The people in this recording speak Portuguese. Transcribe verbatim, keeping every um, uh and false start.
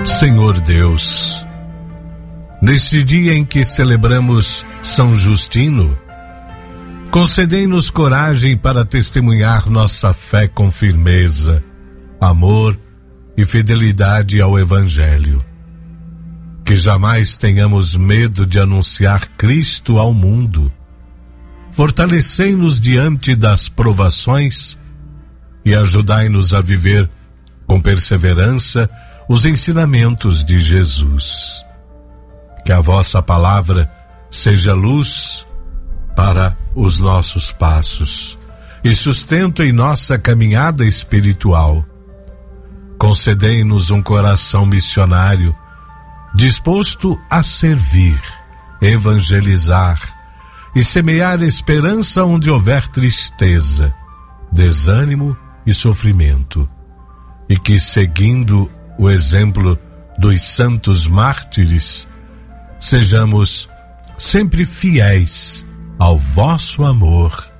Senhor Deus, neste dia em que celebramos São Justino, concedei-nos coragem para testemunhar nossa fé com firmeza, amor e fidelidade ao Evangelho. Que jamais tenhamos medo de anunciar Cristo ao mundo. Fortalecei-nos diante das provações e ajudai-nos a viver com perseverança os ensinamentos de Jesus. Que a vossa palavra seja luz para os nossos passos e sustento em nossa caminhada espiritual. Concedei-nos um coração missionário, disposto a servir, evangelizar e semear esperança onde houver tristeza, desânimo e sofrimento. E que, seguindo o exemplo dos santos mártires, sejamos sempre fiéis ao vosso amor.